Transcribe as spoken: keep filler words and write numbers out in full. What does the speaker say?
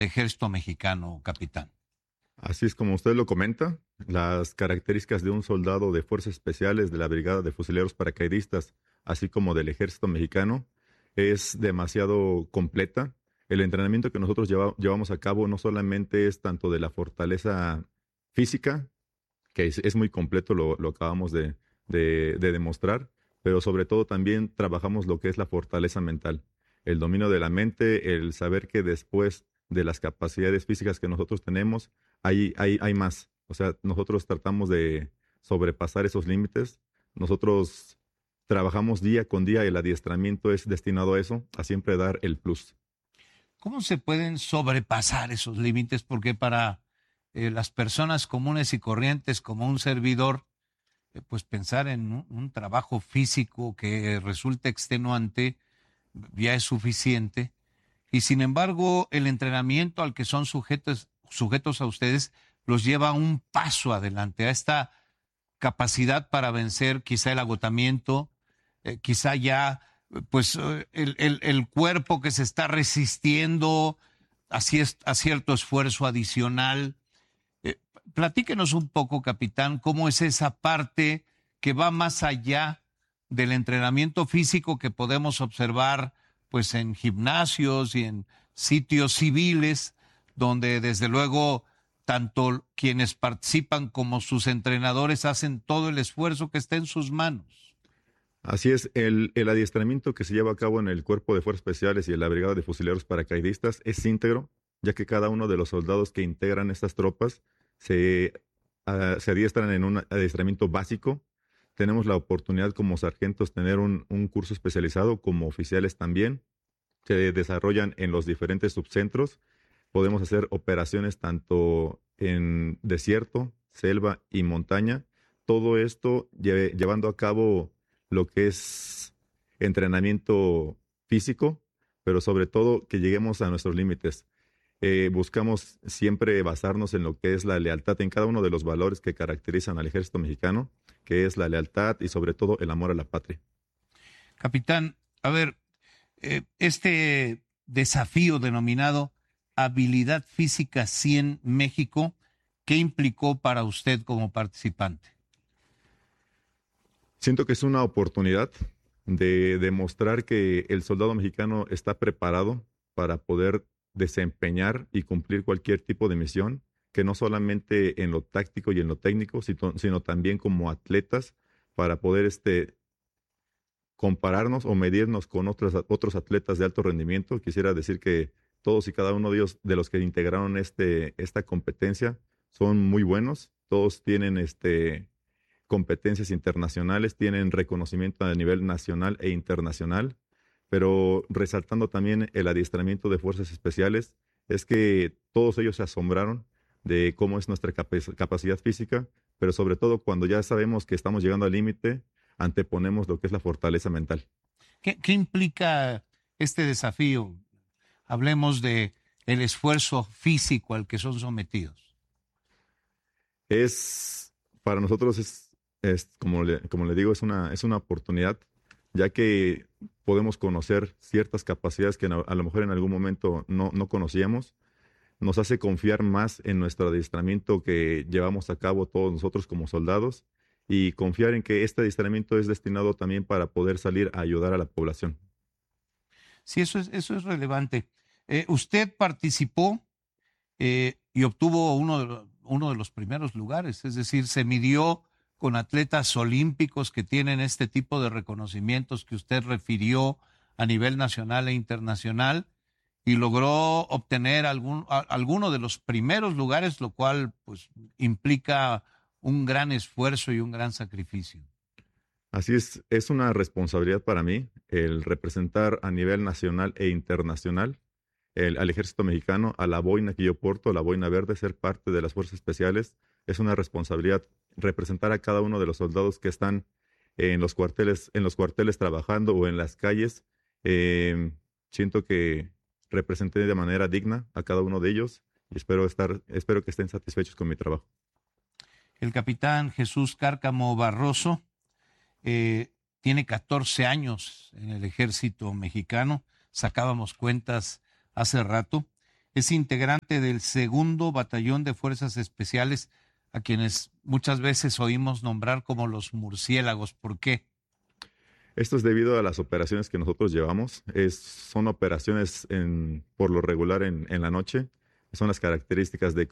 Ejército Mexicano, capitán? Así es como usted lo comenta, las características de un soldado de Fuerzas Especiales de la Brigada de Fusileros Paracaidistas, así como del Ejército Mexicano, es demasiado completa. El entrenamiento que nosotros lleva- llevamos a cabo no solamente es tanto de la fortaleza física, que es, es muy completo, lo, lo acabamos de, de- de demostrar, pero sobre todo también trabajamos lo que es la fortaleza mental, el dominio de la mente, el saber que después de las capacidades físicas que nosotros tenemos, hay, hay, hay más. O sea, nosotros tratamos de sobrepasar esos límites. Nosotros trabajamos día con día y el adiestramiento es destinado a eso, a siempre dar el plus. ¿Cómo se pueden sobrepasar esos límites? Porque para eh, las personas comunes y corrientes como un servidor, eh, pues pensar en un, un trabajo físico que resulte extenuante ya es suficiente. Y sin embargo, el entrenamiento al que son sujetos, sujetos a ustedes los lleva un paso adelante, a esta capacidad para vencer quizá el agotamiento, eh, quizá ya pues eh, el, el, el, cuerpo que se está resistiendo a, a cierto esfuerzo adicional. Eh, platíquenos un poco, capitán, cómo es esa parte que va más allá del entrenamiento físico que podemos observar pues en gimnasios y en sitios civiles, donde desde luego tanto quienes participan como sus entrenadores hacen todo el esfuerzo que está en sus manos. Así es, el, el adiestramiento que se lleva a cabo en el Cuerpo de Fuerzas Especiales y en la Brigada de Fusileros Paracaidistas es íntegro, ya que cada uno de los soldados que integran estas tropas se, uh, se adiestran en un adiestramiento básico. Tenemos la oportunidad como sargentos tener un, un curso especializado, como oficiales también. Se desarrollan en los diferentes subcentros. Podemos hacer operaciones tanto en desierto, selva y montaña. Todo esto lle- llevando a cabo lo que es entrenamiento físico, pero sobre todo que lleguemos a nuestros límites. Eh, buscamos siempre basarnos en lo que es la lealtad, en cada uno de los valores que caracterizan al ejército mexicano, que es la lealtad y sobre todo el amor a la patria. Capitán, a ver, eh, este desafío denominado Habilidad Física cien México, ¿qué implicó para usted como participante? Siento que es una oportunidad de demostrar que el soldado mexicano está preparado para poder desempeñar y cumplir cualquier tipo de misión, que no solamente en lo táctico y en lo técnico, sino, sino también como atletas para poder este, compararnos o medirnos con otros, otros atletas de alto rendimiento. Quisiera decir que todos y cada uno de ellos, de los que integraron este, esta competencia, son muy buenos. Todos tienen este, competencias internacionales, tienen reconocimiento a nivel nacional e internacional, pero resaltando también el adiestramiento de fuerzas especiales, es que todos ellos se asombraron de cómo es nuestra capac- capacidad física, pero sobre todo cuando ya sabemos que estamos llegando al límite, anteponemos lo que es la fortaleza mental. ¿Qué, qué implica este desafío? Hablemos de el esfuerzo físico al que son sometidos. Es, para nosotros es, es como le, como le digo, es una, es una oportunidad, ya que podemos conocer ciertas capacidades que a, a lo mejor en algún momento no, no conocíamos. Nos hace confiar más en nuestro adiestramiento que llevamos a cabo todos nosotros como soldados y confiar en que este adiestramiento es destinado también para poder salir a ayudar a la población. Sí, eso es, eso es relevante. Eh, usted participó eh, y obtuvo uno de, los, uno de los primeros lugares, es decir, se midió con atletas olímpicos que tienen este tipo de reconocimientos que usted refirió a nivel nacional e internacional y logró obtener algún, a, alguno de los primeros lugares, lo cual pues implica un gran esfuerzo y un gran sacrificio. Así es, es una responsabilidad para mí el representar a nivel nacional e internacional el, al ejército mexicano, a la boina que yo porto, la boina verde, ser parte de las fuerzas especiales. Es una responsabilidad representar a cada uno de los soldados que están en los cuarteles, en los cuarteles trabajando o en las calles. Eh, siento que representé de manera digna a cada uno de ellos y espero estar, espero que estén satisfechos con mi trabajo. El capitán Jesús Cárcamo Barroso eh, tiene catorce años en el ejército mexicano, sacábamos cuentas hace rato, es integrante del segundo Batallón de Fuerzas Especiales, a quienes muchas veces oímos nombrar como los murciélagos. ¿Por qué? Esto es debido a las operaciones que nosotros llevamos. Es, son operaciones en, por lo regular en, en la noche. Son las características de